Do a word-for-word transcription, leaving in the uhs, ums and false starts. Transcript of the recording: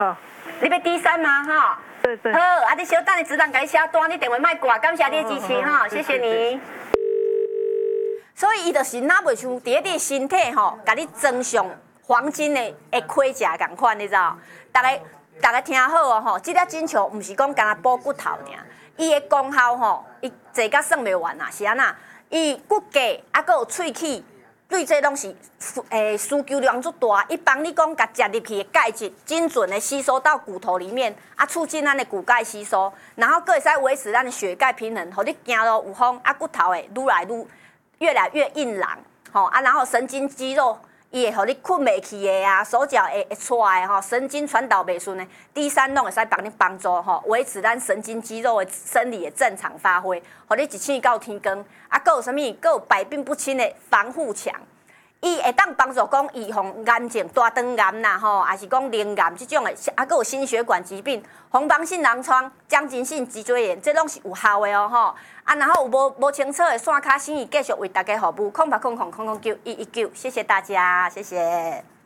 哦， 你要 D 三吗？哈。 对对。 好，啊，你稍等，你子弹给你写单，你电话卖挂，感谢你的支持哈，谢谢你。所以伊就是哪袂像伫你身体吼，甲你增上黄金的的盔甲共款，你知道？大家大家听好哦吼，这粒金球毋是讲干那补骨头尔，伊的功效吼，伊坐甲算袂完啊，是安那？伊骨骼啊，佮有喙齿。对这拢是诶需求量足大，伊帮你讲，甲食入去的钙质精准的吸收到骨头里面，啊，促进咱的骨钙吸收，然后佫会使维持咱的血钙平衡，互你行路有风，啊，骨头会愈来愈越来越硬朗，吼啊，然后神经肌肉伊会互你困袂去的啊，手脚会会出来吼，神经传导袂顺的，第三拢会使帮你帮助吼，维持咱神经肌肉的生理的正常发挥，互你一醒到天光，啊，佫有啥物？佫有百病不侵的防护墙。伊会当帮助讲预防癌症、大肠癌啦，吼，还是讲鳞癌这种的，啊，佫有心血管疾病、红斑性狼疮、将军性脊椎炎，这拢是有效的哦，吼。啊，然后有无无清楚的线卡生意，继续为大家服务，空八空空空空九一一九，谢谢大家，谢谢。